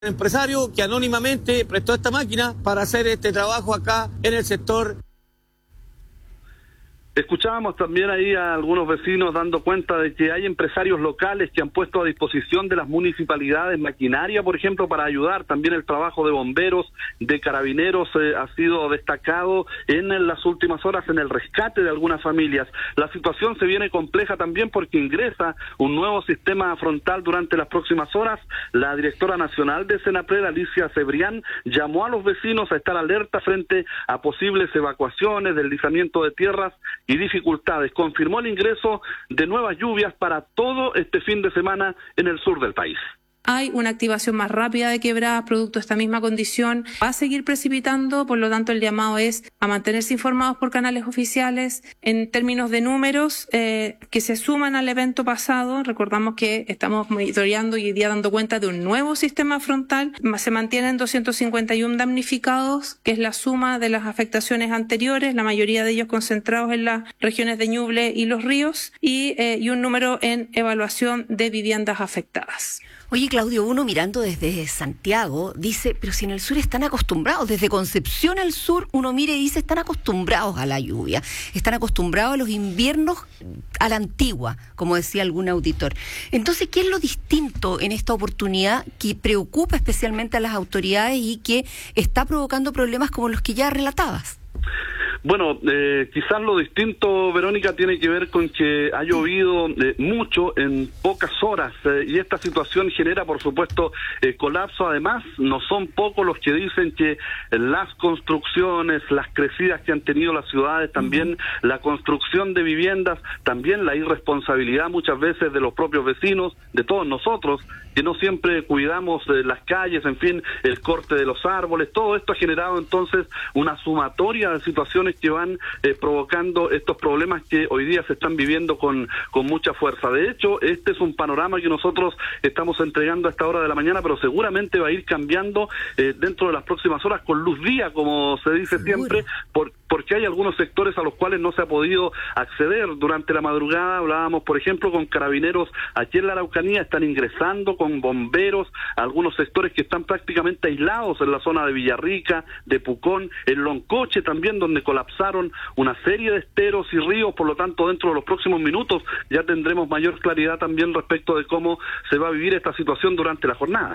Empresario que anónimamente prestó esta máquina para hacer este trabajo acá en el sector. Escuchábamos también ahí a algunos vecinos dando cuenta de que hay empresarios locales que han puesto a disposición de las municipalidades maquinaria, por ejemplo, para ayudar. También el trabajo de bomberos, de carabineros ha sido destacado en las últimas horas en el rescate de algunas familias. La situación se viene compleja también porque ingresa un nuevo sistema frontal durante las próximas horas. La directora nacional de Senapred, Alicia Cebrián, llamó a los vecinos a estar alerta frente a posibles evacuaciones, deslizamiento de tierras y dificultades. Confirmó el ingreso de nuevas lluvias para todo este fin de semana en el sur del país. Hay una activación más rápida de quebradas producto de esta misma condición. Va a seguir precipitando, por lo tanto el llamado es a mantenerse informados por canales oficiales. En términos de números que se suman al evento pasado, recordamos que estamos monitoreando y hoy día dando cuenta de un nuevo sistema frontal. Se mantienen 251 damnificados, que es la suma de las afectaciones anteriores, la mayoría de ellos concentrados en las regiones de Ñuble y Los Ríos, y un número en evaluación de viviendas afectadas. Oye, Claudio, uno mirando desde Santiago dice, pero si en el sur están acostumbrados, desde Concepción al sur uno mira y dice, están acostumbrados a la lluvia, están acostumbrados a los inviernos a la antigua, como decía algún auditor. Entonces, ¿qué es lo distinto en esta oportunidad que preocupa especialmente a las autoridades y que está provocando problemas como los que ya relatabas? Bueno, quizás lo distinto, Verónica, tiene que ver con que ha llovido mucho en pocas horas y esta situación genera, por supuesto, colapso. Además, no son pocos los que dicen que las construcciones, las crecidas que han tenido las ciudades, también la construcción de viviendas, también la irresponsabilidad muchas veces de los propios vecinos, de todos nosotros, que no siempre cuidamos las calles, en fin, el corte de los árboles. Todo esto ha generado entonces una sumatoria de situaciones que van provocando estos problemas que hoy día se están viviendo con mucha fuerza. De hecho, este es un panorama que nosotros estamos entregando a esta hora de la mañana, pero seguramente va a ir cambiando dentro de las próximas horas con luz día, como se dice siempre, porque hay algunos sectores a los cuales no se ha podido acceder durante la madrugada. Hablábamos, por ejemplo, con carabineros aquí en la Araucanía, están ingresando con bomberos a algunos sectores que están prácticamente aislados en la zona de Villarrica, de Pucón, en Loncoche también, donde colapsaron una serie de esteros y ríos. Por lo tanto, dentro de los próximos minutos ya tendremos mayor claridad también respecto de cómo se va a vivir esta situación durante la jornada.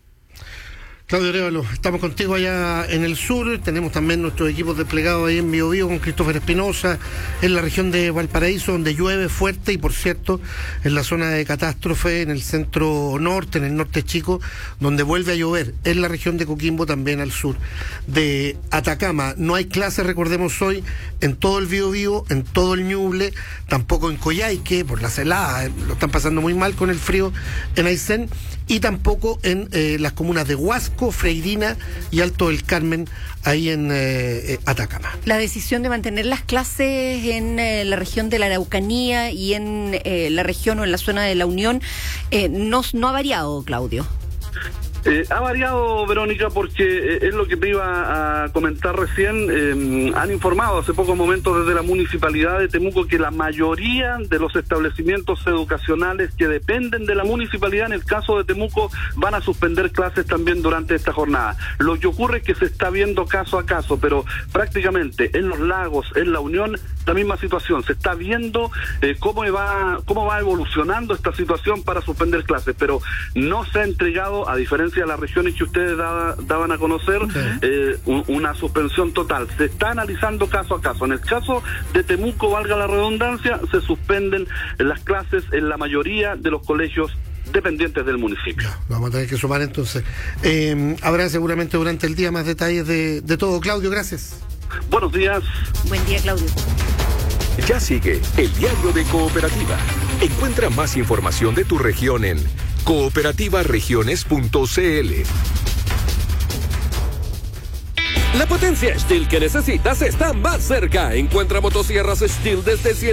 Claudio Arévalo, estamos contigo allá en el sur, tenemos también nuestros equipos desplegados ahí en Biobío con Christopher Espinosa, en la región de Valparaíso, donde llueve fuerte, y por cierto, en la zona de catástrofe, en el centro norte, en el norte chico, donde vuelve a llover, en la región de Coquimbo, también al sur de Atacama. No hay clases, recordemos hoy, en todo el Biobío, en todo el Ñuble, tampoco en Coyhaique, por las heladas, lo están pasando muy mal con el frío en Aysén, y tampoco en las comunas de Huasco, Freirina y Alto del Carmen, ahí en Atacama. La decisión de mantener las clases en la región de la Araucanía y en la región o en la zona de la Unión no ha variado, Claudio. Ha variado, Verónica, porque es lo que te iba a comentar recién. Han informado hace pocos momentos desde la Municipalidad de Temuco que la mayoría de los establecimientos educacionales que dependen de la municipalidad, en el caso de Temuco, van a suspender clases también durante esta jornada. Lo que ocurre es que se está viendo caso a caso, pero prácticamente en los lagos, en la Unión, la misma situación. Se está viendo cómo va evolucionando esta situación para suspender clases, pero no se ha entregado, a diferencia de las regiones que ustedes daban a conocer, una suspensión total. Se está analizando caso a caso. En el caso de Temuco, valga la redundancia, se suspenden las clases en la mayoría de los colegios dependientes del municipio. Vamos a tener que sumar entonces. Habrá seguramente durante el día más detalles de todo. Claudio, gracias. Buenos días. Buen día, Claudio. Ya sigue el Diario de Cooperativa. Encuentra más información de tu región en cooperativaregiones.cl. La potencia Stihl que necesitas está más cerca. Encuentra motosierras Stihl desde 100